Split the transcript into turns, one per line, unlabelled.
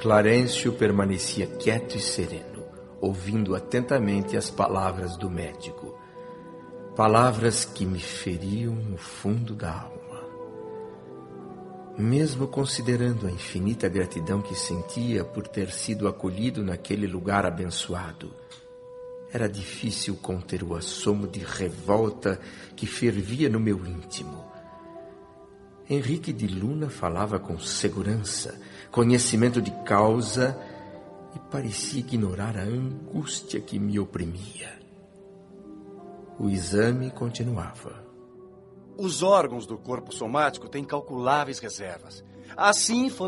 Clarencio permanecia quieto e sereno, ouvindo atentamente as palavras do médico. Palavras que me feriam no fundo da alma. Mesmo considerando a infinita gratidão que sentia por ter sido acolhido naquele lugar abençoado, era difícil conter o assomo de revolta que fervia no meu íntimo. Henrique de Luna falava com segurança, conhecimento de causa e parecia ignorar a angústia que me oprimia. O exame continuava.
Os órgãos do corpo somático têm calculáveis reservas. Assim foram